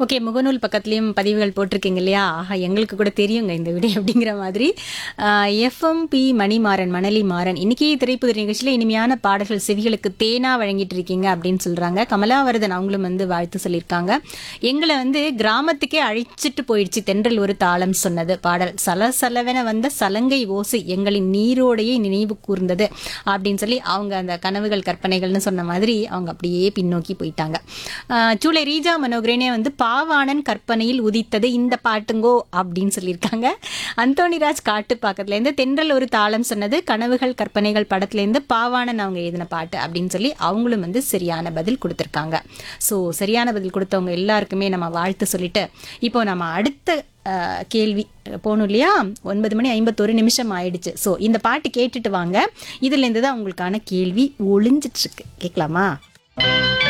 Okay. முகநூல் பக்கத்துலயும் பதிவுகள் போட்டிருக்கீங்க இல்லையா? ஆஹா, எங்களுக்கு கூட தெரியுங்க இந்த விடை அப்படிங்கிற மாதிரி. எஃப்எம்பி மணிமாறன், மணலி மாறன், இன்னைக்கு திரைப்புதிர் நிகழ்ச்சியில் இனிமையான பாடல்கள் செவிகளுக்கு தேனா வழங்கிட்டு இருக்கீங்க அப்படின்னு சொல்றாங்க. கமலாவரதன் அவங்களும் வந்து வாழ்த்து சொல்லியிருக்காங்க. எங்களை வந்து கிராமத்துக்கே அழைச்சிட்டு போயிடுச்சு தென்றல் ஒரு தாளம் சொன்னது பாடல். சலசலவென வந்த சலங்கை ஓசை எங்களின் நீரோடையை நினைவு கூர்ந்தது அப்படின்னு சொல்லி அவங்க அந்த கனவுகள் கற்பனைகள்னு சொன்ன மாதிரி அவங்க அப்படியே பின்னோக்கி போயிட்டாங்க. சூளை ரீஜா மனோகரனே வந்து பாவாணன் கற்பனையில் உதித்தது இந்த பாட்டுங்கோ அப்படின்னு சொல்லியிருக்காங்க. அந்தோணிராஜ் காட்டு பாக்கத்துலேருந்து தென்றல் ஒரு தாளம் சொன்னது கனவுகள் கற்பனைகள் படத்துலேருந்து பாவாணன் அவங்க எழுதின பாட்டு அப்படின்னு சொல்லி அவங்களும் வந்து சரியான பதில் கொடுத்துருக்காங்க. ஸோ சரியான பதில் கொடுத்தவங்க எல்லாருக்குமே நம்ம வாழ்த்து சொல்லிட்டு இப்போ நம்ம அடுத்த கேள்வி போகணும் இல்லையா? 9:51 ஆயிடுச்சு. ஸோ இந்த பாட்டு கேட்டுட்டு வாங்க. இதுலேருந்து தான் உங்களுக்கான கேள்வி ஒளிஞ்சிட்டு இருக்கு. கேட்கலாமா?